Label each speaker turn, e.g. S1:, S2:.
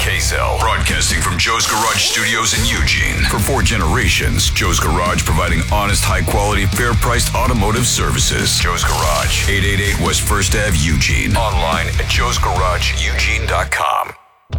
S1: KSL. Broadcasting from Joe's Garage Studios in Eugene. For 4 generations, Joe's Garage providing honest, high-quality, fair-priced automotive services. Joe's Garage, 888 West 1st Ave, Eugene. Online at joesgarageeugene.com.